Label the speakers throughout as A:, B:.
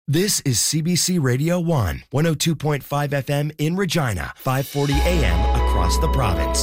A: This is CBC Radio 1, 102.5 FM in Regina, 540 AM across the province.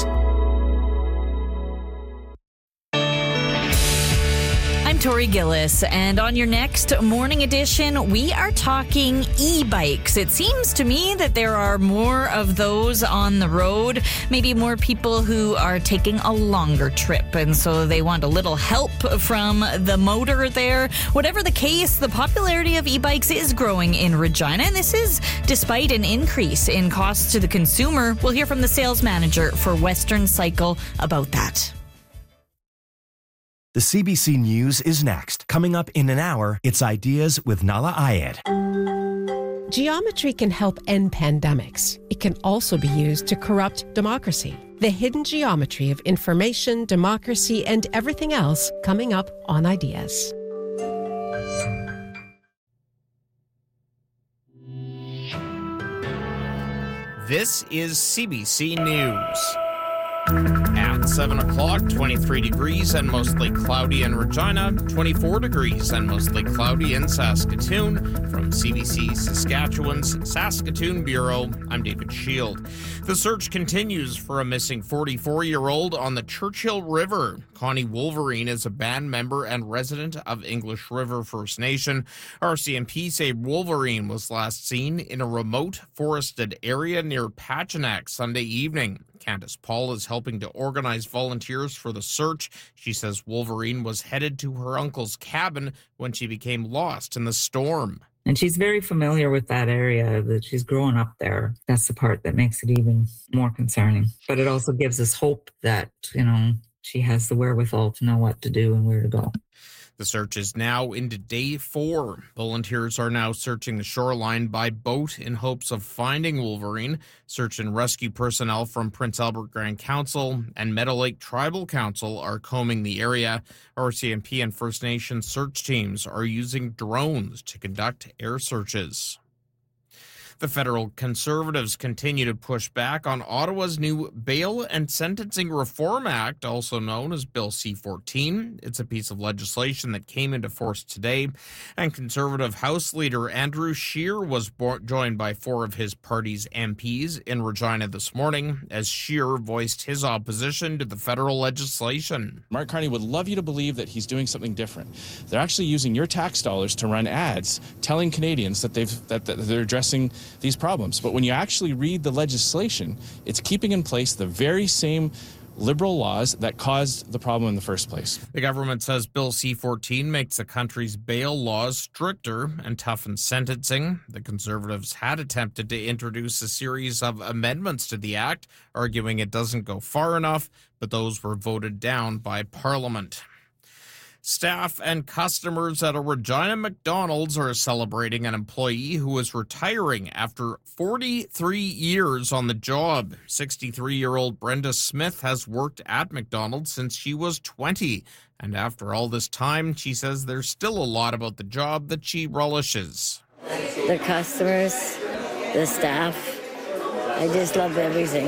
B: I'm Tori Gillis, and on your next morning edition, we are talking e-bikes. It seems to me that there are more of those on the road, maybe more people who are taking a longer trip, and so they want a little help from the motor there. Whatever the case, the popularity of e-bikes is growing in Regina, and this is despite an increase in costs to the consumer. We'll hear from the sales manager for Western Cycle about that.
A: The CBC News is next. Coming up in an hour, it's Ideas with Nala Ayed.
C: Geometry can help end pandemics. It can also be used to corrupt democracy. The hidden geometry of information, democracy, and everything else coming up on Ideas.
D: This is CBC News. At 7 o'clock, 23 degrees and mostly cloudy in Regina, 24 degrees and mostly cloudy in Saskatoon. From CBC Saskatchewan's Saskatoon Bureau, I'm David Shield. The search continues for a missing 44-year-old on the Churchill River. Connie Wolverine is a band member and resident of English River First Nation. RCMP say Wolverine was last seen in a remote forested area near Pachinak Sunday evening. Candace Paul is helping to organize volunteers for the search. She says Wolverine was headed to her uncle's cabin when she became lost in the storm.
E: And she's very familiar with that area, that she's grown up there. That's the part that makes it even more concerning. But it also gives us hope that, she has the wherewithal to know what to do and where to go.
D: The search is now into day 4. Volunteers are now searching the shoreline by boat in hopes of finding Wolverine. Search and rescue personnel from Prince Albert Grand Council and Meadow Lake Tribal Council are combing the area. RCMP and First Nation search teams are using drones to conduct air searches. The federal Conservatives continue to push back on Ottawa's new Bail and Sentencing Reform Act, also known as Bill C-14. It's a piece of legislation that came into force today, and Conservative House Leader Andrew Scheer was joined by 4 of his party's MPs in Regina this morning as Scheer voiced his opposition to the federal legislation.
F: Mark Carney would love you to believe that he's doing something different. They're actually using your tax dollars to run ads telling Canadians that they're addressing these problems. But when you actually read the legislation, it's keeping in place the very same liberal laws that caused the problem in the first place.
D: The government says Bill C-14 makes the country's bail laws stricter and toughens sentencing. The Conservatives had attempted to introduce a series of amendments to the act, arguing it doesn't go far enough, but those were voted down by Parliament. Staff and customers at a Regina McDonald's are celebrating an employee who is retiring after 43 years on the job. 63-year-old Brenda Smith has worked at McDonald's since she was 20. And after all this time, she says there's still a lot about the job that she relishes.
G: The customers, the staff, I just love everything.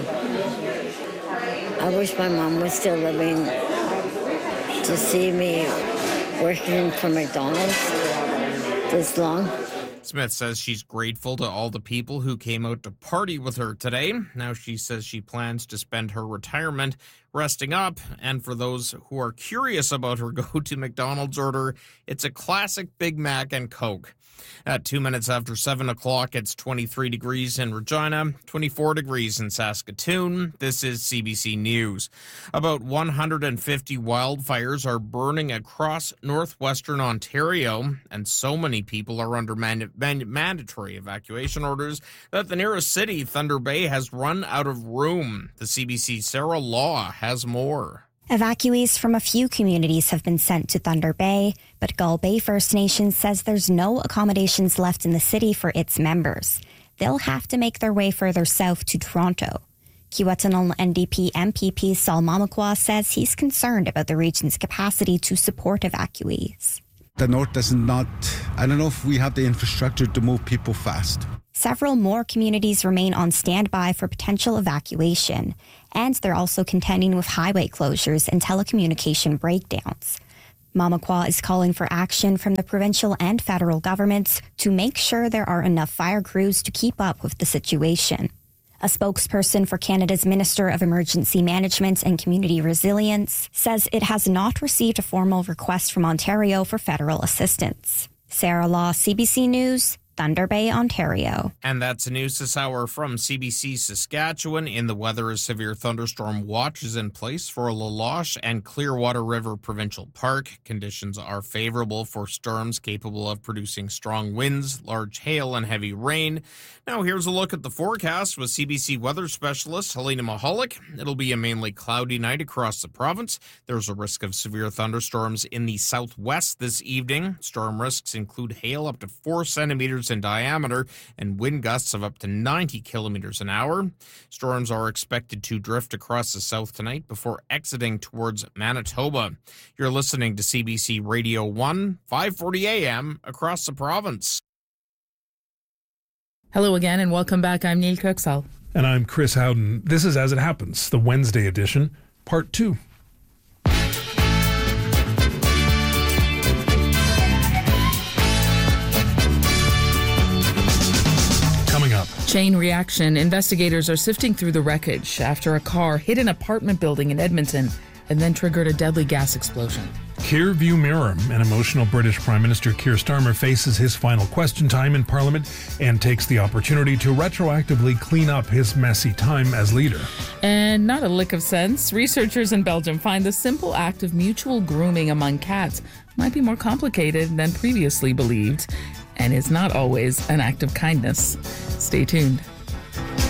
G: I wish my mom was still living to see me working for McDonald's this long.
D: Smith says she's grateful to all the people who came out to party with her today. Now she says she plans to spend her retirement resting up. And for those who are curious about her go-to McDonald's order, it's a classic Big Mac and Coke. At 2 minutes after 7 o'clock, it's 23 degrees in Regina, 24 degrees in Saskatoon. This is CBC News. About 150 wildfires are burning across northwestern Ontario, and so many people are under mandatory evacuation orders that the nearest city, Thunder Bay, has run out of room. The CBC's Sarah Law has more.
H: Evacuees from a few communities have been sent to Thunder Bay, but Gull Bay First Nation says there's no accommodations left in the city for its members. They'll have to make their way further south to Toronto. Kiiwetinoong NDP MPP Saul Mamakwa says he's concerned about the region's capacity to support evacuees.
I: The north does not, I don't know if we have the infrastructure to move people fast.
H: Several more communities remain on standby for potential evacuation, and they're also contending with highway closures and telecommunication breakdowns. Mamakwa is calling for action from the provincial and federal governments to make sure there are enough fire crews to keep up with the situation. A spokesperson for Canada's Minister of Emergency Management and Community Resilience says it has not received a formal request from Ontario for federal assistance. Sarah Law, CBC News, Thunder Bay, Ontario.
D: And that's the news this hour from CBC Saskatchewan. In the weather, a severe thunderstorm watch is in place for La Loche and Clearwater River Provincial Park. Conditions are favorable for storms capable of producing strong winds, large hail, and heavy rain. Now here's a look at the forecast with CBC weather specialist Helena Mahalik. It'll be a mainly cloudy night across the province. There's a risk of severe thunderstorms in the southwest this evening. Storm risks include hail up to 4 centimeters in diameter and wind gusts of up to 90 kilometers an hour. Storms are expected to drift across the south tonight before exiting towards Manitoba. You're listening to CBC Radio 1, 540 AM across the province.
J: Hello again and welcome back. I'm Neil Kirksall.
K: And I'm Chris Howden. This is As It Happens, the Wednesday edition, part 2.
J: Chain reaction. Investigators are sifting through the wreckage after a car hit an apartment building in Edmonton and then triggered a deadly gas explosion.
K: Rear View Mirror. An emotional British Prime Minister Keir Starmer faces his final question time in Parliament and takes the opportunity to retroactively clean up his messy time as leader.
J: And not a lick of sense. Researchers in Belgium find the simple act of mutual grooming among cats might be more complicated than previously believed and is not always an act of kindness. Stay tuned.